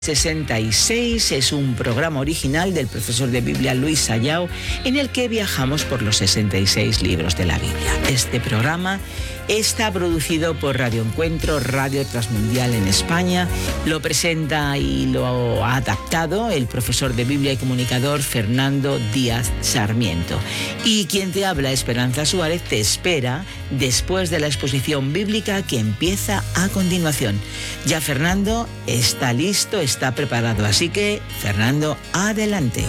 66 es un programa original del profesor de Biblia Luis Sayao en el que viajamos por los 66 libros de la Biblia. Este programa está producido por Radio Encuentro, Radio Transmundial en España. Lo presenta y lo ha adaptado el profesor de Biblia y comunicador Fernando Díaz Sarmiento. Y quien te habla, Esperanza Suárez, te espera después de la exposición bíblica que empieza a continuación. Ya Fernando está listo, está preparado, así que, Fernando, adelante.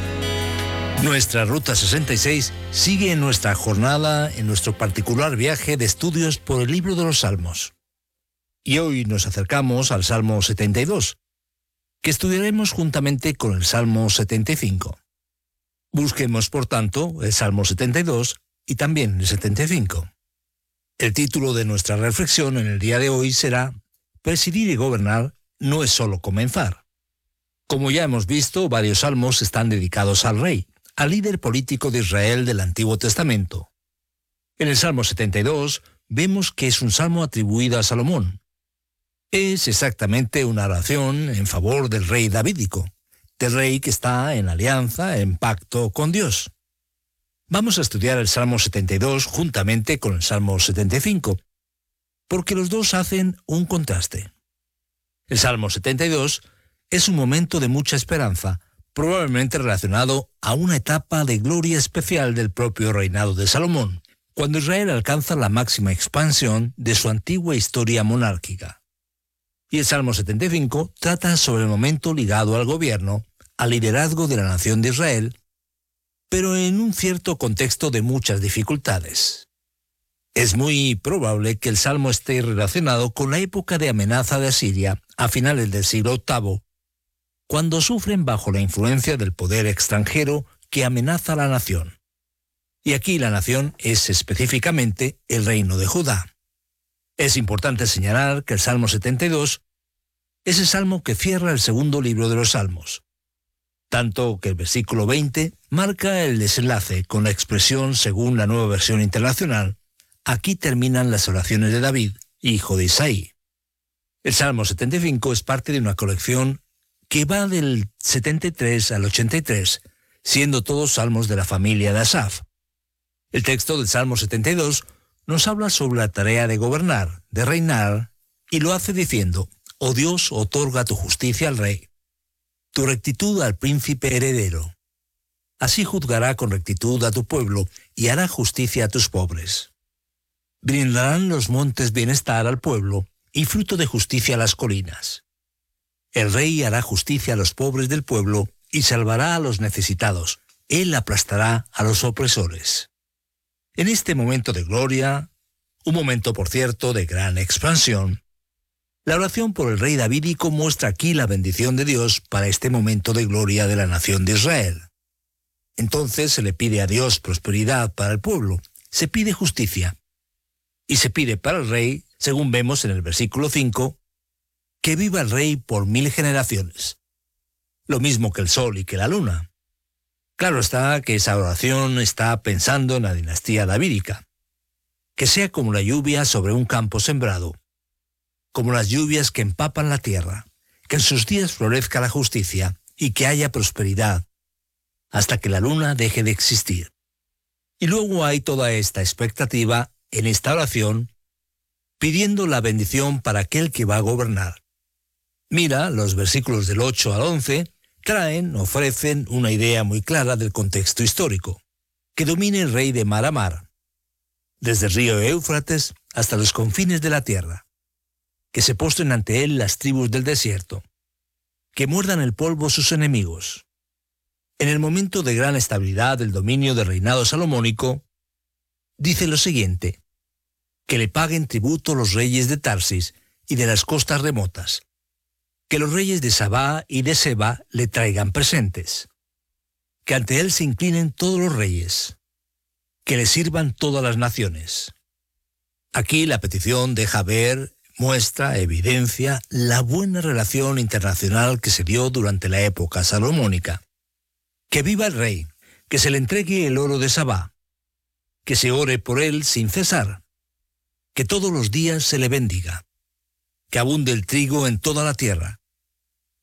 Nuestra Ruta 66 sigue en nuestra jornada, en nuestro particular viaje de estudios por el libro de los Salmos. Y hoy nos acercamos al Salmo 72, que estudiaremos juntamente con el Salmo 75. Busquemos, por tanto, el Salmo 72 y también el 75. El título de nuestra reflexión en el día de hoy será Presidir y gobernar no es solo comenzar. Como ya hemos visto, varios salmos están dedicados al rey, al líder político de Israel del Antiguo Testamento. En el Salmo 72 vemos que es un salmo atribuido a Salomón. Es exactamente una oración en favor del rey davídico, del rey que está en alianza, en pacto con Dios. Vamos a estudiar el Salmo 72 juntamente con el Salmo 75, porque los dos hacen un contraste. El Salmo 72 es un momento de mucha esperanza, probablemente relacionado a una etapa de gloria especial del propio reinado de Salomón, cuando Israel alcanza la máxima expansión de su antigua historia monárquica. Y el Salmo 75 trata sobre el momento ligado al gobierno, al liderazgo de la nación de Israel, pero en un cierto contexto de muchas dificultades. Es muy probable que el Salmo esté relacionado con la época de amenaza de Asiria a finales del siglo VIII, cuando sufren bajo la influencia del poder extranjero que amenaza a la nación. Y aquí la nación es específicamente el reino de Judá. Es importante señalar que el Salmo 72 es el salmo que cierra el segundo libro de los Salmos, tanto que el versículo 20 marca el desenlace con la expresión según la Nueva Versión Internacional: aquí terminan las oraciones de David, hijo de Isaí. El Salmo 75 es parte de una colección que va del 73 al 83, siendo todos salmos de la familia de Asaf. El texto del Salmo 72 nos habla sobre la tarea de gobernar, de reinar, y lo hace diciendo: «Oh Dios, otorga tu justicia al rey, tu rectitud al príncipe heredero. Así juzgará con rectitud a tu pueblo y hará justicia a tus pobres. Brindarán los montes bienestar al pueblo y fruto de justicia a las colinas. El rey hará justicia a los pobres del pueblo y salvará a los necesitados. Él aplastará a los opresores». En este momento de gloria, un momento, por cierto, de gran expansión, la oración por el rey davídico muestra aquí la bendición de Dios para este momento de gloria de la nación de Israel. Entonces se le pide a Dios prosperidad para el pueblo, se pide justicia, y se pide para el rey, según vemos en el versículo 5, que viva el rey por 1000 generaciones, lo mismo que el sol y que la luna. Claro está que esa oración está pensando en la dinastía davídica, que sea como la lluvia sobre un campo sembrado, como las lluvias que empapan la tierra, que en sus días florezca la justicia y que haya prosperidad, hasta que la luna deje de existir. Y luego hay toda esta expectativa en esta oración, pidiendo la bendición para aquel que va a gobernar. Mira, los versículos del 8 al 11 ofrecen una idea muy clara del contexto histórico, que domine el rey de mar a mar, desde el río Éufrates hasta los confines de la tierra, que se postren ante él las tribus del desierto, que muerdan el polvo sus enemigos. En el momento de gran estabilidad del dominio del reinado salomónico, dice lo siguiente: que le paguen tributo los reyes de Tarsis y de las costas remotas, que los reyes de Sabá y de Seba le traigan presentes, que ante él se inclinen todos los reyes, que le sirvan todas las naciones. Aquí la petición deja ver, muestra, evidencia la buena relación internacional que se dio durante la época salomónica. Que viva el rey, que se le entregue el oro de Sabá, que se ore por él sin cesar, que todos los días se le bendiga, que abunde el trigo en toda la tierra,